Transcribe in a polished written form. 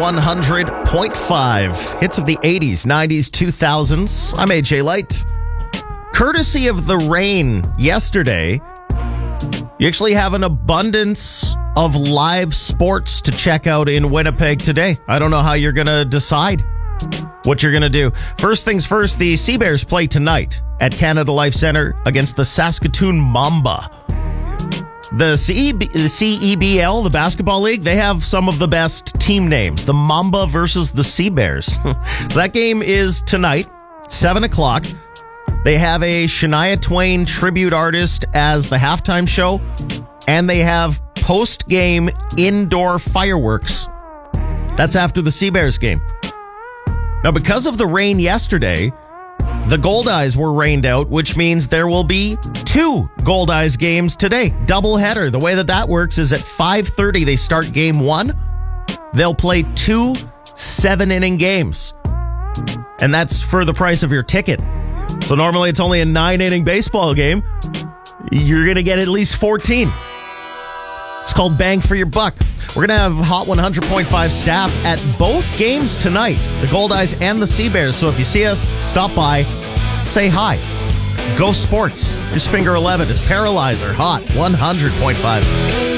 100.5. Hits of the 80s, 90s, 2000s. I'm AJ Light. Courtesy of the rain yesterday, you actually have an abundance of live sports to check out in Winnipeg today. I don't know how you're going to decide what you're going to do. First things first, the Seabears play tonight at Canada Life Centre against the Saskatoon Mamba. The CEBL, the basketball league, they have some of the best team names. The Mamba versus the Seabears. That game is tonight, 7 o'clock. They have a Shania Twain tribute artist as the halftime show, and they have post-game indoor fireworks. That's after the Seabears game. Now, because of the rain yesterday, the Goldeyes were rained out, which means there will be 2 Goldeyes games today. Doubleheader. The way that works is at 5:30 they start game 1. They'll play 2 7-inning games. And that's for the price of your ticket. So normally it's only a 9-inning baseball game. You're going to get at least 14. It's called bang for your buck. We're going to have Hot 100.5 staff at both games tonight, the Goldeyes and the Seabears. So if you see us, stop by, say hi. Go Sports. Here's Finger 11. It's Paralyzer. Hot 100.5.